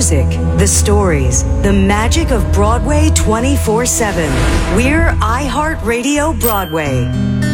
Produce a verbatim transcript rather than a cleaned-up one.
music, the stories, the magic of Broadway twenty-four seven. We're iHeartRadio Broadway.